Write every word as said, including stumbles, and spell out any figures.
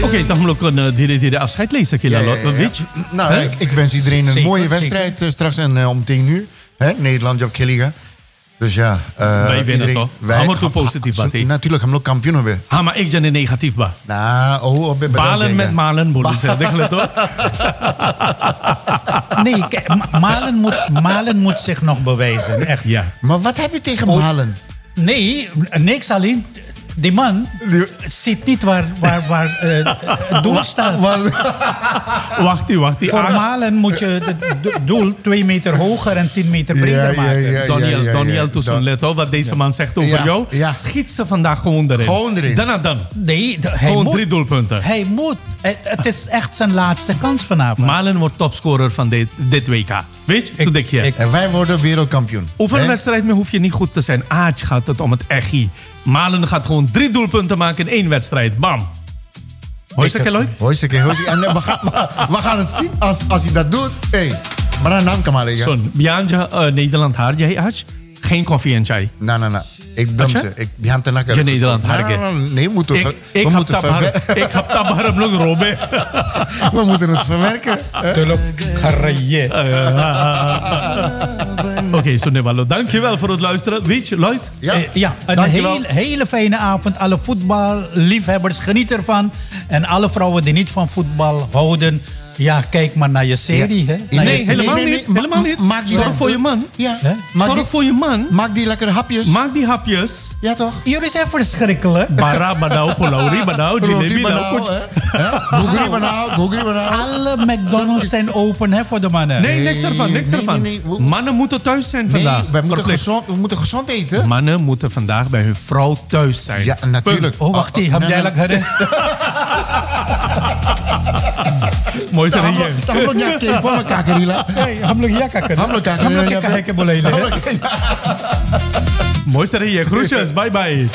Oké, dan moet ik een dire afscheid lezen. Ja, ja, ja. Weet je? Nou, ik, ik wens iedereen een Zeker, mooie zeker. wedstrijd uh, straks en uh, om tien uur. Hè? Nederland, Job Kelliga. Dus ja. Uh, Wij winnen toch? Hammer toe positief wat hij. Natuurlijk, hem ook kampioen weer. Ah, maar ik ben een negatief ba. Nou, oh, oh, bedankt, Balen ja. met malen, moeten ze zeggen, toch? Nee, kijk, Ma- Malen moet, Malen moet zich nog bewijzen. Echt. Ja. Maar wat heb je tegen Oh. Malen? Nee, niks alleen. Die man Die- ziet niet waar, waar, waar eh, het doel staat. Wacht, die, wacht. Die Voor Ajax- Malen moet je het do- doel twee meter hoger en tien meter breder Ja, ja, maken. ja. Daniel, ja, Daniel ja. Toussaint, Dan- let op wat deze man zegt over Ja, jou. ja. Schiet ze vandaag gewoon erin. Gewoon erin. Dan en dan. Nee, d- hij Gewoon moet. drie doelpunten. Hij moet. Het, het is echt zijn laatste kans vanavond. Malen wordt topscorer van dit, dit W K. Weet je? Toen denk je. ik- En wij worden wereldkampioen. Hoeveel Hè? wedstrijd meer hoef je niet goed te zijn. Aartje gaat het om het echi. Malen gaat gewoon drie doelpunten maken in één wedstrijd. Bam. Hoor je ze, Lloyd? Hoi, zeker, hoi, zeker. En uh, we, gaan, we, we gaan het zien als, als hij dat doet. Hey, maar dan naam kan maar liggen. Zo'n Bianja, uh, Nederland haar, jij Aartje? Geen koffie en chai. Nou, nou, nou. Ik dam Wat je? ze. Ik ben te nakker. Je Nederland Nou, hargen. nou, nou, Nee, we moeten, Ik, ver- ik we heb moeten, tabar, verwer- ik heb tabar nog Robbe. we moeten het verwerken. hè? Tulop Garaye. Oké, zo Nevalo. Dankjewel voor het luisteren. Weet je, Lloyd? Ja, Eh, ja, een dankjewel. heel, hele fijne avond. Alle voetballiefhebbers, geniet ervan. En alle vrouwen die niet van voetbal houden, ja, kijk maar naar je serie. Hè? Naar je Nee, serie. helemaal nee, nee, niet. nee. Helemaal Ma- niet. maak die Zorg dan- voor je man. Ja. Hè? Maak Zorg die, voor je man. maak die lekkere hapjes. Maak die hapjes. Ja, toch? Jullie zijn verschrikkelijk. Bara, banau, polauri, banau, Roti jilebi, banao, nou, hè? Hè? Googri banao, googri banao. Alle McDonald's zijn open hè, voor de mannen. Nee, niks ervan, niks Nee, ervan. nee, nee. Mannen moeten thuis zijn Nee, vandaag. wij moeten Verplicht. gezond, we moeten gezond eten. Mannen moeten vandaag bij hun vrouw thuis zijn. Ja, natuurlijk. Oh, wacht even. Heb jij lekker hè? Mooi zijn Tam hier. lo nya ke po makakarila. Hey, हम लोग यहाँ क्या कर हम लोग क्या कर हम रहे लोग हैं क्या यहाँ कहे के बोले Mooi zijn hier. Groetjes. Bye bye.